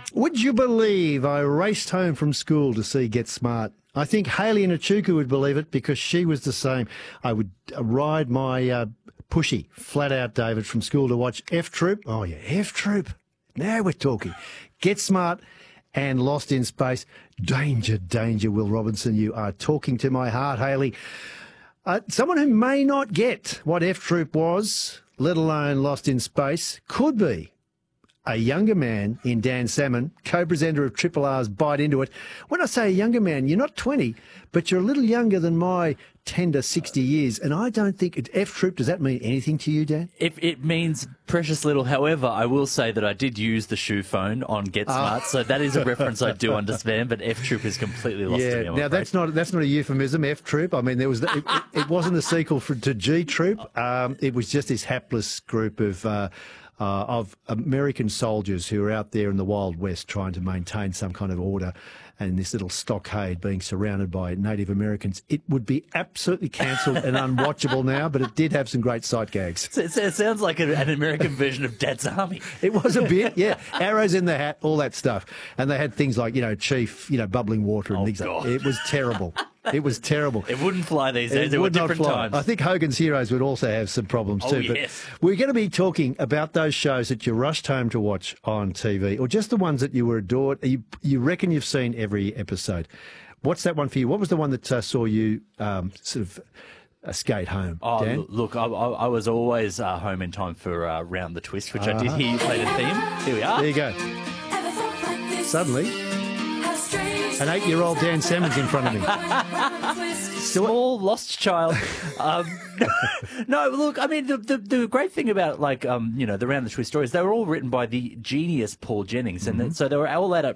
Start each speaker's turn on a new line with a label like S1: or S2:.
S1: Would you believe I raced home from school to see Get Smart? I think Hayley Nachuka would believe it because she was the same. I would ride my pushy, flat out, David, from school to watch F Troop. Oh, yeah, F Troop. Now we're talking. Get Smart and Lost in Space. Danger, danger, Will Robinson. You are talking to my heart, Hayley. Someone who may not get what F Troop was, let alone Lost in Space, could be a younger man in Dan Salmon, co-presenter of Triple R's Bite Into It. When I say a younger man, you're not 20, but you're a little younger than my tender 60 years. And I don't think F Troop, does that mean anything to you, Dan?
S2: It means precious little. However, I will say that I did use the shoe phone on Get Smart, so that is a reference I do understand, but F Troop is completely lost to me.
S1: Now that's not a euphemism, F Troop. I mean, it wasn't a sequel to G Troop. It was just this hapless group of American soldiers who are out there in the Wild West trying to maintain some kind of order, and this little stockade being surrounded by Native Americans. It would be absolutely cancelled and unwatchable now, but it did have some great sight gags.
S2: It sounds like an American version of Dad's Army.
S1: It was a bit, yeah. Arrows in the hat, all that stuff. And they had things like, Chief, bubbling water and things like that. It was terrible. It was terrible.
S2: It wouldn't fly these days. There were different times.
S1: I think Hogan's Heroes would also have some problems too.
S2: Yes.
S1: But we're going to be talking about those shows that you rushed home to watch on TV, or just the ones that you were adored. You reckon you've seen every episode. What's that one for you? What was the one that saw you skate home, Dan?
S2: Look, I was always home in time for Round the Twist, which I did hear you play the theme. Here we are.
S1: There you go. Suddenly, an 8-year-old Dan Salmon's in front of me.
S2: Small lost child. No, look, I mean, the great thing about, the Round the Twist stories, they were all written by the genius Paul Jennings, and so they were all